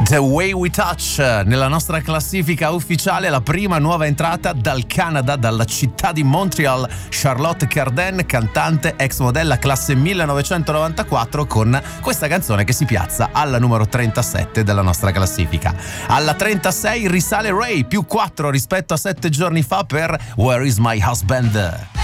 The Way We Touch nella nostra classifica ufficiale, la prima nuova entrata dal Canada, dalla città di Montreal, Charlotte Cardin, cantante, ex modella classe 1994, con questa canzone che si piazza alla numero 37 della nostra classifica. Alla 36 risale Ray, più 4 rispetto a 7 giorni fa per Where Is My Husband.